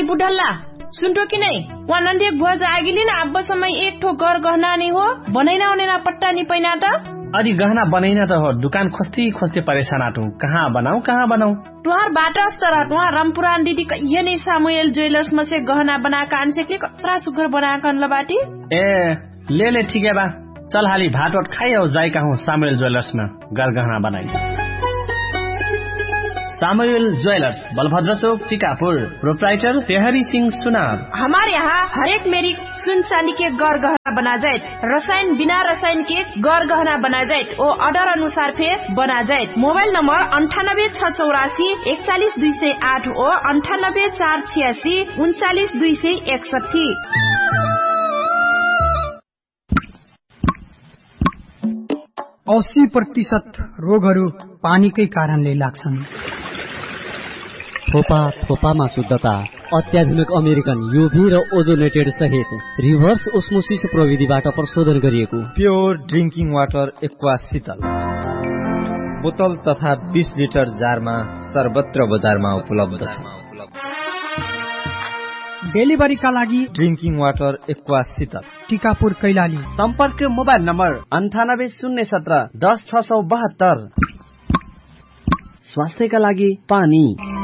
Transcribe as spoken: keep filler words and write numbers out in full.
भाई बुढल्ला सुनतो कि नहीं वहाँ नंदी एक बुआ जाएगी ना अब समय एक ठो घर गहना नहीं हो बनैना होने ना पट्टा नहीं पैना था अरे गहना बनैना तो हो दुकान खोजती खोजती परेशान आटू कहाँ बनाऊ कहाँ बनाऊ तुहार बाटा स्तर वहाँ रामपुरान दीदी ये नहीं सामुएल ज्वेलर्स में से गहना बना कान से के कतरा सुगर बना कान लबाटी ए ले ले ठीक है बा चल हाली भात वाट खाई और जाए कहूँ सामुएल ज्वेलर्स में गर गहना बनाई सामुएल ज्वेलर्स बलभद्र चौक चिकापुर प्रोप्राइटर तेहरी सिंह सुनार। हमारे यहाँ हर एक मेरी सुन चांदी के गौर गहना बना जाए रसायन बिना रसायन के गौर गहना बना जाए वो ऑर्डर अनुसार फे बना जाए। मोबाइल नंबर अंठानब्बे छह चौरासी इकतालीस दुई सौ आठ और अंठानब्बे चार छियासी उनचालीस दुई सौ इकसठी। अस्सी प्रतिशत रोगहरू पानीकै कारणले लाग्छन्। थोपा थोपामा शुद्धता अत्याधुनिक अमेरिकन यूभी र ओजोनेटेड सहित रिभर्स ओस्मोसिस प्रविधिबाट प्रशोधन गरिएको प्योर ड्रिंकिङ वाटर एक्वा शीतल बोतल तथा बीस लिटर जारमा सर्वत्र बजारमा उपलब्ध छ। डेलिभरीका लागि ड्रिंकिङ वाटर एक्वा शीतल टिकापुर कैलाली। सम्पर्क मोबाइल नम्बर अन्ठानब्बे शून्य सत्र दस छ सौ बहत्तर। स्वास्थ्यका लागि पानी।